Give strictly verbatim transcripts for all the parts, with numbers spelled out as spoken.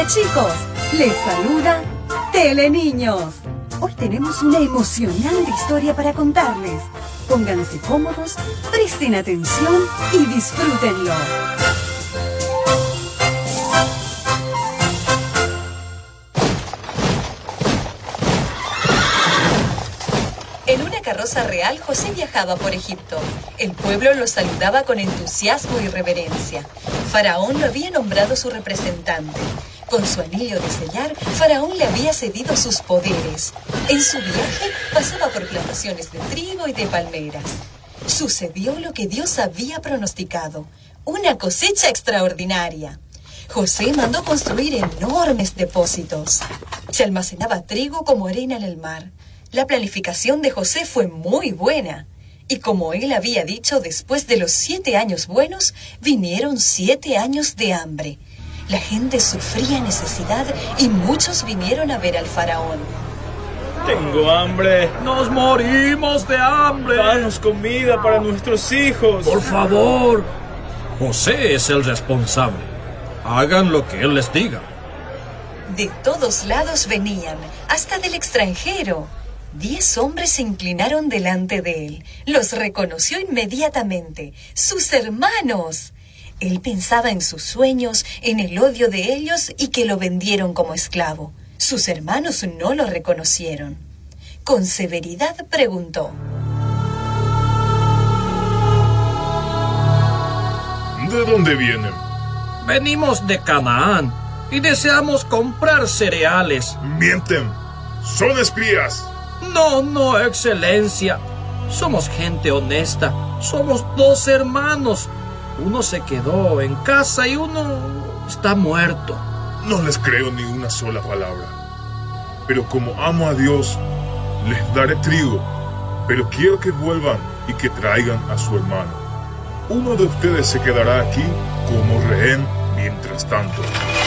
Hola chicos, les saluda Teleniños. Hoy tenemos una emocionante historia para contarles. Pónganse cómodos, presten atención y disfrútenlo. En una carroza real, José viajaba por Egipto. El pueblo lo saludaba con entusiasmo y reverencia. Faraón lo había nombrado su representante. Con su anillo de sellar, Faraón le había cedido sus poderes. En su viaje pasaba por plantaciones de trigo y de palmeras. Sucedió lo que Dios había pronosticado, una cosecha extraordinaria. José mandó construir enormes depósitos. Se almacenaba trigo como arena en el mar. La planificación de José fue muy buena. Y como él había dicho, después de los siete años buenos, vinieron siete años de hambre. La gente sufría necesidad y muchos vinieron a ver al faraón. Tengo hambre. Nos morimos de hambre. Danos comida para nuestros hijos. Por favor. José es el responsable. Hagan lo que él les diga. De todos lados venían, hasta del extranjero. Diez hombres se inclinaron delante de él. Los reconoció inmediatamente. ¡Sus hermanos! Él pensaba en sus sueños, en el odio de ellos y que lo vendieron como esclavo. Sus hermanos no lo reconocieron. Con severidad preguntó: ¿De dónde vienen? Venimos de Canaán y deseamos comprar cereales. Mienten. Son espías. No, no, excelencia. Somos gente honesta. Somos dos hermanos. Uno se quedó en casa y uno está muerto. No les creo ni una sola palabra. Pero como amo a Dios, les daré trigo. Pero quiero que vuelvan y que traigan a su hermano. Uno de ustedes se quedará aquí como rehén mientras tanto.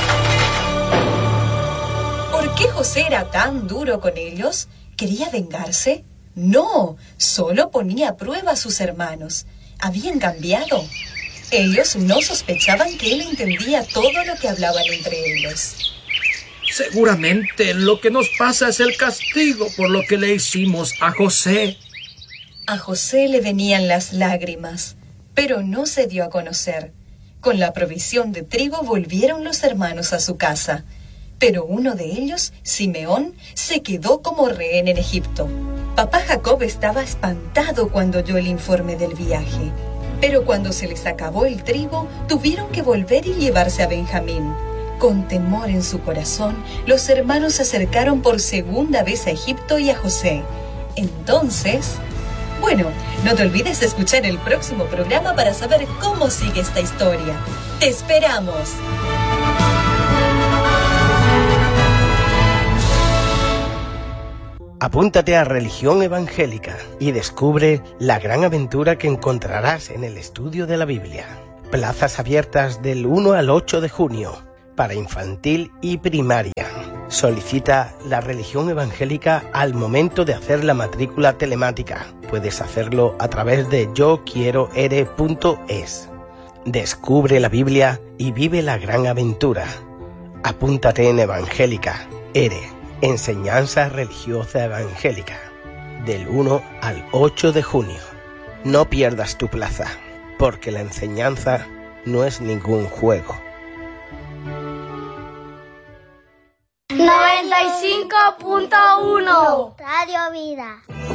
¿Por qué José era tan duro con ellos? ¿Quería vengarse? No, solo ponía a prueba a sus hermanos. Habían cambiado. Ellos no sospechaban que él entendía todo lo que hablaban entre ellos. Seguramente lo que nos pasa es el castigo por lo que le hicimos a José. A José le venían las lágrimas, pero no se dio a conocer. Con la provisión de trigo volvieron los hermanos a su casa. Pero uno de ellos, Simeón, se quedó como rehén en Egipto. Papá Jacob estaba espantado cuando oyó el informe del viaje. Pero cuando se les acabó el trigo, tuvieron que volver y llevarse a Benjamín. Con temor en su corazón, los hermanos se acercaron por segunda vez a Egipto y a José. Entonces, bueno, no te olvides de escuchar el próximo programa para saber cómo sigue esta historia. ¡Te esperamos! Apúntate a Religión Evangélica y descubre la gran aventura que encontrarás en el estudio de la Biblia. Plazas abiertas del uno al ocho de junio para infantil y primaria. Solicita la Religión Evangélica al momento de hacer la matrícula telemática. Puedes hacerlo a través de yo quiero ere punto es. Descubre la Biblia y vive la gran aventura. Apúntate en Evangélica, Ere. Enseñanza Religiosa Evangélica, del uno al ocho de junio. No pierdas tu plaza, porque la enseñanza no es ningún juego. noventa y cinco punto uno Radio Vida.